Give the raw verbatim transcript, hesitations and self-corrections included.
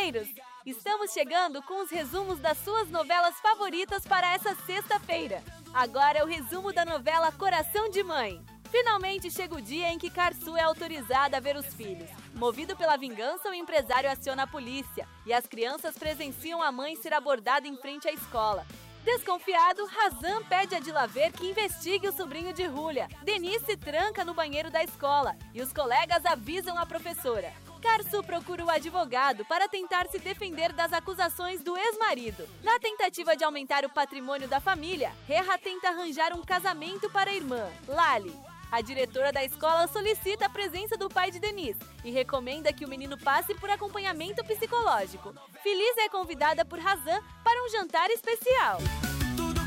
companheiros! Estamos chegando com os resumos das suas novelas favoritas para essa sexta-feira. Agora é o resumo da novela Coração de Mãe. Finalmente chega o dia em que Karsu é autorizada a ver os filhos. Movido pela vingança, o empresário aciona a polícia e as crianças presenciam a mãe ser abordada em frente à escola. Desconfiado, Razan pede a Dilaver que investigue o sobrinho de Hulya. Denise se tranca no banheiro da escola e os colegas avisam a professora. Karsu procura o advogado para tentar se defender das acusações do ex-marido. Na tentativa de aumentar o patrimônio da família, Reha tenta arranjar um casamento para a irmã, Lali. A diretora da escola solicita a presença do pai de Denise e recomenda que o menino passe por acompanhamento psicológico. Feliz é convidada por Razan para um jantar especial.